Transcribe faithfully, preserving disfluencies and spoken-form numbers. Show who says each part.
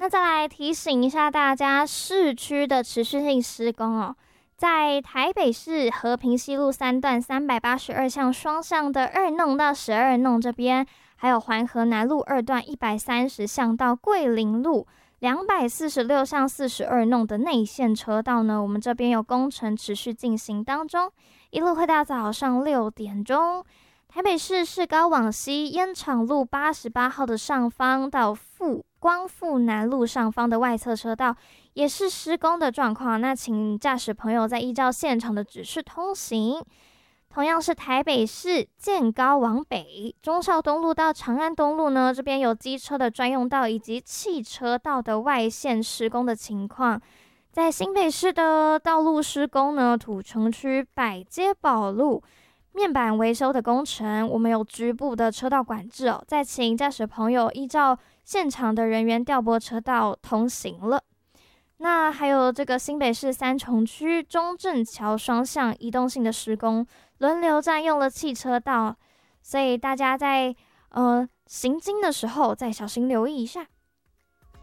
Speaker 1: 那再来提醒一下大家，市区的持续性施工哦，在台北市和平西路三段三百八十二巷双向的二弄到十二弄这边，还有环河南路二段一百三十巷到桂林路两百四十六巷四十二弄的内线车道呢，我们这边有工程持续进行当中，一路会到早上六点钟。台北市市高往西烟厂路八十八号的上方到富光复南路上方的外侧车道也是施工的状况，那请驾驶朋友在依照现场的指示通行。同样是台北市建高往北忠孝东路到长安东路呢，这边有机车的专用道以及汽车道的外线施工的情况。在新北市的道路施工呢，土城区百街宝路面板维修的工程，我们有局部的车道管制哦，再请驾驶朋友依照现场的人员调拨车道通行了。那还有这个新北市三重区中正桥双向移动性的施工，轮流占用了汽车道，所以大家在呃行经的时候再小心留意一下。